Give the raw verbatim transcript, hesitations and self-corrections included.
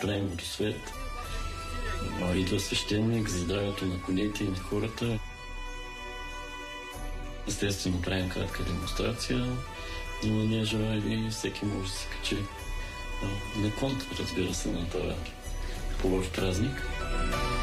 правим водосвет. Идва свещеник за здравето на конете и на хората. Естествено, правим кратка демонстрация, но на нея желая и всеки може да се качи на конт, разбира се, на това хубав празник.